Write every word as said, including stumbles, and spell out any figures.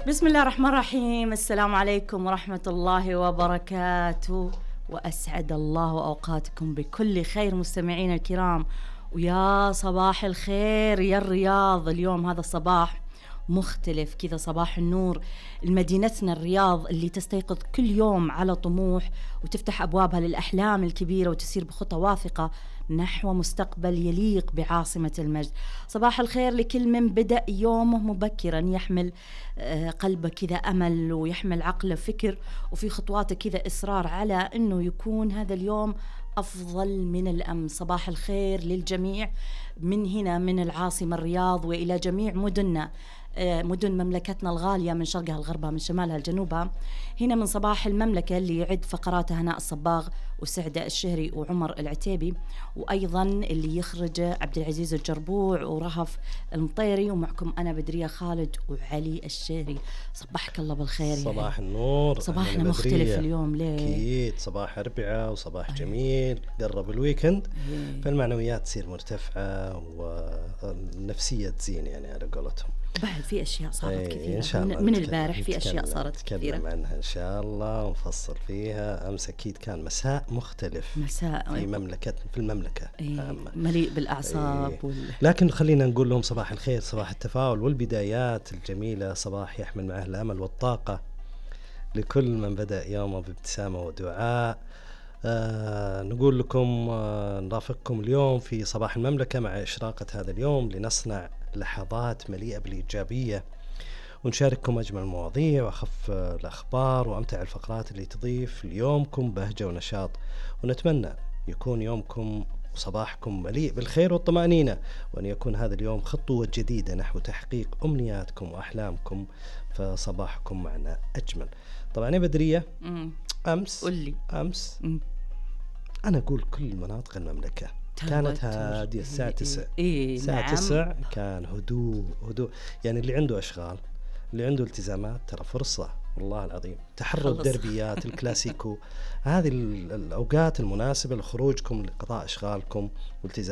بسم الله الرحمن الرحيم. السلام عليكم ورحمة الله وبركاته، وأسعد الله أوقاتكم بكل خير مستمعين الكرام، ويا صباح الخير يا الرياض. اليوم هذا الصباح مختلف كذا، صباح النور لمدينتنا الرياض اللي تستيقظ كل يوم على طموح وتفتح أبوابها للأحلام الكبيرة وتسير بخطى واثقة نحو مستقبل يليق بعاصمة المجد. صباح الخير لكل من بدأ يومه مبكرا يحمل قلبه كذا أمل ويحمل عقله فكر وفي خطواته كذا إصرار على أنه يكون هذا اليوم أفضل من الأمس. صباح الخير للجميع من هنا من العاصمة الرياض وإلى جميع مدننا، مدن مملكتنا الغالية من شرقها لغربها من شمالها لجنوبها. هنا من صباح المملكة اللي يعد فقراتها هناء الصباغ وسعدة الشهري وعمر العتيبي، وأيضا اللي يخرج عبد العزيز الجربوع ورهف المطيري، ومعكم أنا بدرية خالد وعلي الشهري. صباحك الله بالخير. صباح النور. صباحنا مختلف اليوم ليه؟ أكيد صباح أربعة وصباح أيه. جميل، قرب الويكند أيه. فالمعنويات تصير مرتفعة والنفسية تزين يعني على قولتهم. بعد في أشياء صارت أيه كثيرة إن شاء الله، من, من البارح في أشياء صارت كثيرة نتكلم عنها إن شاء الله ونفصل فيها. أمس أكيد كان مساء مختلف مساء في مملكة في المملكة أيه. مليء بالأعصاب أيه. وال... لكن خلينا نقول لهم صباح الخير، صباح التفاؤل والبدايات الجميلة، صباح يحمل معه الأمل والطاقة لكل من بدأ يومه بابتسامة ودعاء. آه نقول لكم آه نرافقكم اليوم في صباح المملكة مع إشراقة هذا اليوم لنصنع لحظات مليئة بالإيجابية، ونشارككم أجمل المواضيع وأخف الأخبار وأمتع الفقرات اللي تضيف ليومكم بهجة ونشاط. ونتمنى يكون يومكم وصباحكم مليء بالخير والطمأنينة، وأن يكون هذا اليوم خطوة جديدة نحو تحقيق أمنياتكم وأحلامكم، فصباحكم معنا أجمل. طبعا يا بدرية مم. أمس قولي. أمس مم. أنا أقول كل مناطق المملكة كانت هادية. الساعة تسع إيه الساعة نعم. تسع كان هدوء هدوء يعني اللي عنده أشغال اللي عنده التزامات ترى فرصة والله العظيم. تحرر الدربيات الكلاسيكو هذه الأوقات المناسبة لخروجكم لقضاء أشغالكم والتزاماتكم